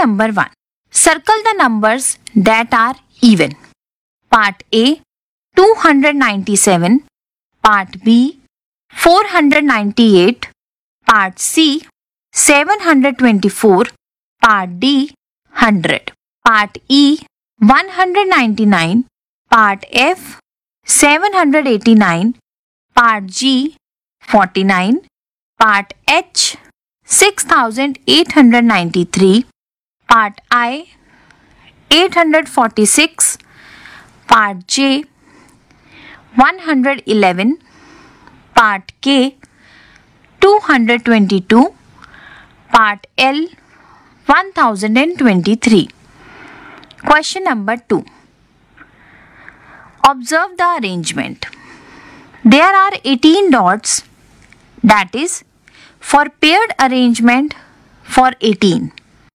number 1. Circle the numbers that are even. Part A 297, Part B 498, Part C 724, Part D 100, Part E 199, Part F 789, Part G 49, Part H 6893, Part I 846, Part J 111, Part K 222, Part L 1023. Question number 2. Observe the arrangement. There are 18 dots, that is, for paired arrangement for 18.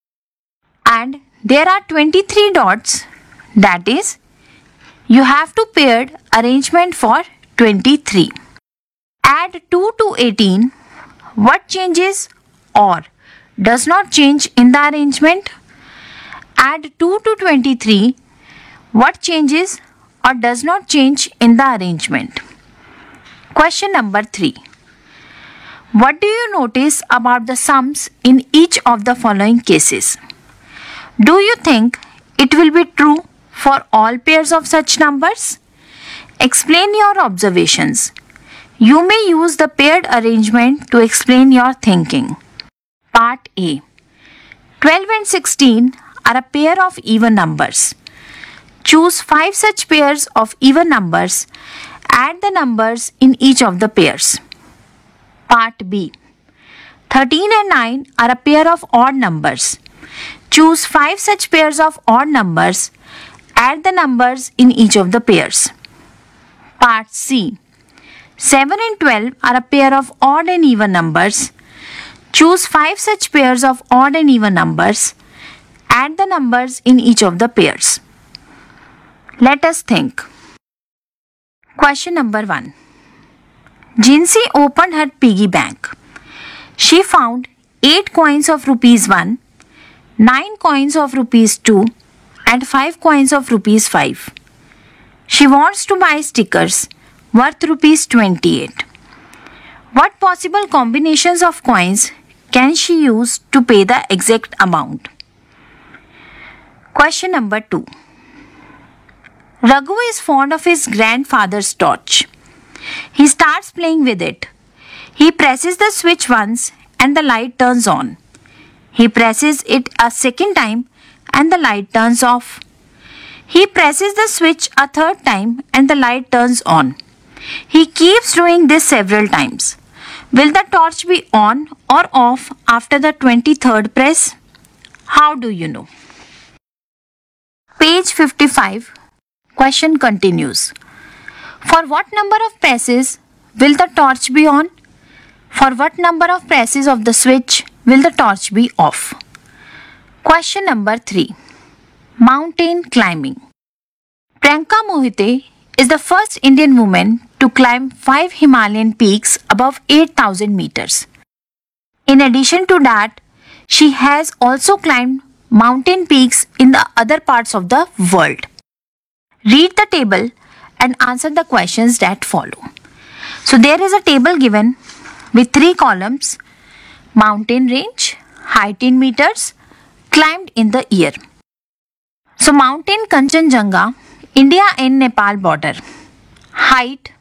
And there are 23 dots, that is, you have to paired arrangement for 23. Add 2 to 18. What changes or does not change in the arrangement? Add 2 to 23. What changes or does not change in the arrangement? Question number 3. What do you notice about the sums in each of the following cases? Do you think it will be true for all pairs of such numbers? Explain your observations. You may use the paired arrangement to explain your thinking. Part A. 12 and 16 are a pair of even numbers. Choose 5 such pairs of even numbers. Add the numbers in each of the pairs. Part B. 13 and 9 are a pair of odd numbers. Choose 5 such pairs of odd numbers. Add the numbers in each of the pairs. Part C. 7 and 12 are a pair of odd and even numbers. Choose 5 such pairs of odd and even numbers. Add the numbers in each of the pairs. Let us think. Question number 1. Jinsi opened her piggy bank. She found 8 coins of rupees 1, 9 coins of rupees 2 and 5 coins of rupees 5. She wants to buy stickers worth rupees 28. What possible combinations of coins can she use to pay the exact amount? Question number 2. Raghu is fond of his grandfather's torch. He starts playing with it. He presses the switch once and the light turns on. He presses it a second time and the light turns off. He presses the switch a third time and the light turns on. He keeps doing this several times. Will the torch be on or off after the 23rd press? How do you know? Page 55. Question continues. For what number of presses will the torch be on? For what number of presses of the switch will the torch be off? Question number 3. Mountain climbing. Priyanka Mohite is the first Indian woman to climb 5 Himalayan peaks above 8,000 meters. In addition to that, she has also climbed mountain peaks in the other parts of the world. Read the table and answer the questions that follow. So there is a table given with 3 columns: mountain range, height in meters, climbed in the year. So mountain Kanchenjunga, India and Nepal border. Height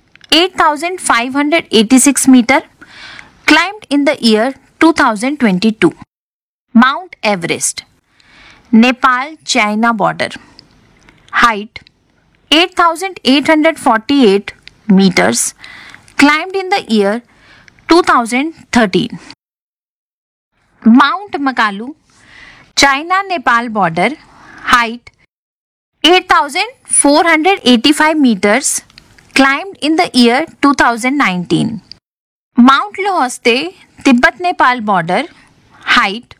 8,586 meter, climbed in the year 2022. Mount Everest, Nepal-China border. Height 8,848 meters, climbed in the year 2013. Mount Makalu, China-Nepal border. Height 8,485 meters, climbed in the year 2019. Mount Lhoste, Tibet-Nepal border. Height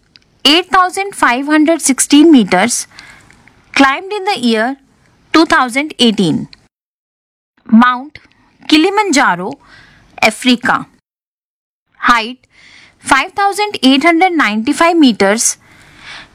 8,516 meters, climbed in the year 2018. Mount Kilimanjaro, Africa. Height 5,895 meters,